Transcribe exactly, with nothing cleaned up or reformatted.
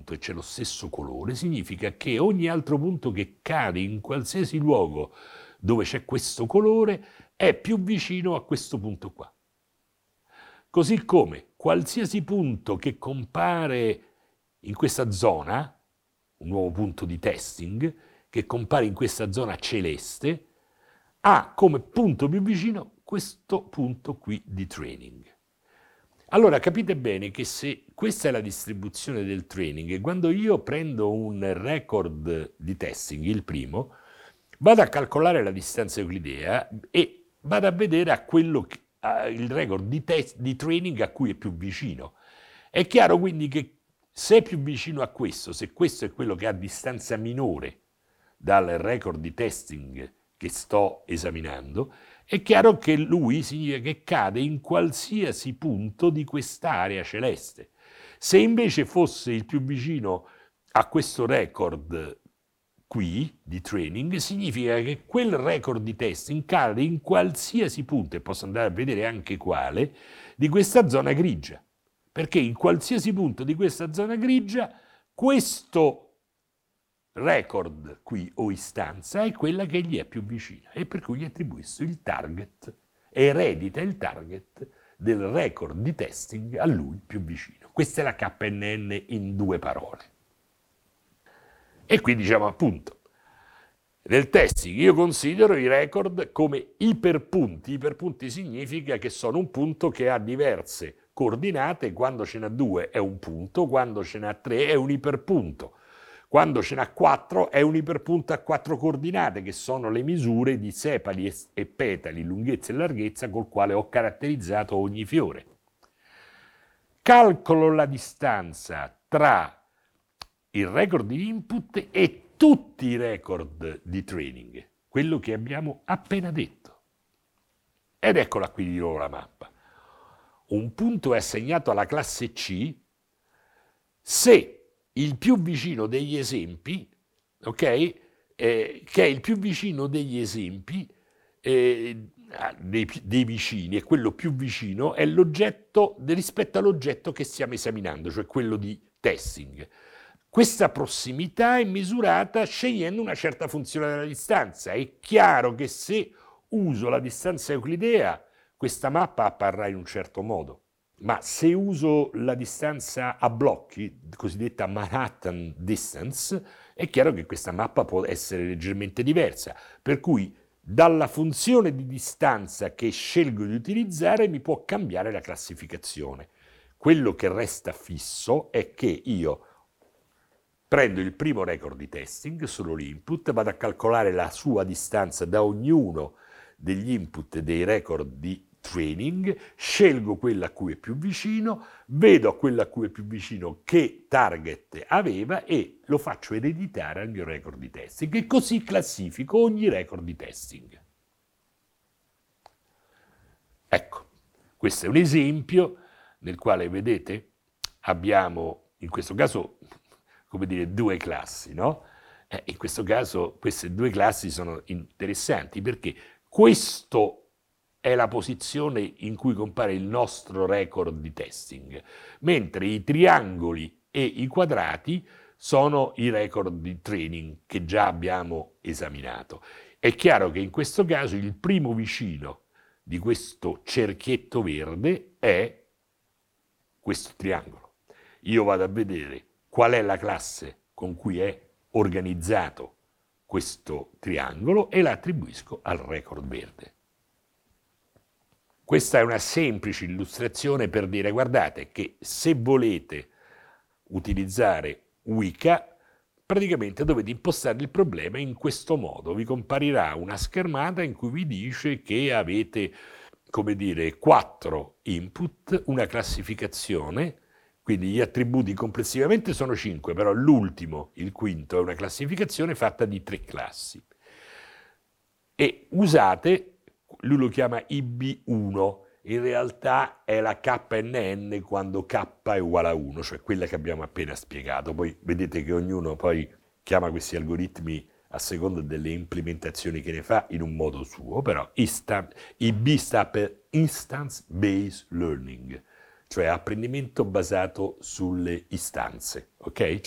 punto e c'è lo stesso colore, significa che ogni altro punto che cade in qualsiasi luogo dove c'è questo colore è più vicino a questo punto qua. Così come qualsiasi punto che compare in questa zona, un nuovo punto di testing, che compare in questa zona celeste, ha come punto più vicino questo punto qui di training. Allora capite bene che se questa è la distribuzione del training e quando io prendo un record di testing, il primo, vado a calcolare la distanza euclidea e vado a vedere a quello che, a, il record di, test, di training a cui è più vicino. È chiaro quindi che se è più vicino a questo, se questo è quello che ha distanza minore dal record di testing che sto esaminando, è chiaro che lui significa che cade in qualsiasi punto di quest'area celeste. Se invece fosse il più vicino a questo record qui di training, significa che quel record di testing cade in qualsiasi punto, e posso andare a vedere anche quale, di questa zona grigia. Perché in qualsiasi punto di questa zona grigia questo record qui o istanza è quella che gli è più vicina e per cui gli attribuisco il target, eredita il target del record di testing a lui più vicino. Questa è la K N N in due parole. E qui diciamo appunto, nel testing io considero i record come iperpunti. Iperpunti significa che sono un punto che ha diverse coordinate, quando ce n'ha due è un punto, quando ce n'ha tre è un iperpunto. Quando ce n'ha quattro è un iperpunto a quattro coordinate, che sono le misure di sepali e petali, lunghezza e larghezza, col quale ho caratterizzato ogni fiore. Calcolo la distanza tra il record di input e tutti i record di training, quello che abbiamo appena detto. Ed eccola qui di nuovo la mappa. Un punto è assegnato alla classe C se il più vicino degli esempi, ok? Eh, che è il più vicino degli esempi eh, dei, dei vicini, e quello più vicino è l'oggetto rispetto all'oggetto che stiamo esaminando, cioè quello di testing. Questa prossimità è misurata scegliendo una certa funzione della distanza. È chiaro che se uso la distanza euclidea, questa mappa apparrà in un certo modo. Ma se uso la distanza a blocchi, cosiddetta Manhattan Distance, è chiaro che questa mappa può essere leggermente diversa. Per cui dalla funzione di distanza che scelgo di utilizzare mi può cambiare la classificazione. Quello che resta fisso è che io prendo il primo record di testing, solo l'input, vado a calcolare la sua distanza da ognuno degli input dei record di training, scelgo quella a cui è più vicino, vedo a quella a cui è più vicino che target aveva e lo faccio ereditare al mio record di testing e così classifico ogni record di testing. Ecco, questo è un esempio nel quale, vedete, abbiamo in questo caso, come dire, due classi, no? Eh, in questo caso queste due classi sono interessanti perché questo è la posizione in cui compare il nostro record di testing, mentre i triangoli e i quadrati sono i record di training che già abbiamo esaminato. È chiaro che in questo caso il primo vicino di questo cerchietto verde è questo triangolo. Io vado a vedere qual è la classe con cui è organizzato questo triangolo e la attribuisco al record verde. Questa è una semplice illustrazione per dire, guardate, che se volete utilizzare Weka, praticamente dovete impostare il problema in questo modo. Vi comparirà una schermata in cui vi dice che avete, come dire, quattro input, una classificazione, quindi gli attributi complessivamente sono cinque, però l'ultimo, il quinto, è una classificazione fatta di tre classi. E usate, lui lo chiama I B uno, in realtà è la K N N quando K è uguale a uno, cioè quella che abbiamo appena spiegato. Poi vedete che ognuno poi chiama questi algoritmi a seconda delle implementazioni che ne fa in un modo suo, però I B sta per Instance Based Learning, cioè apprendimento basato sulle istanze, ok?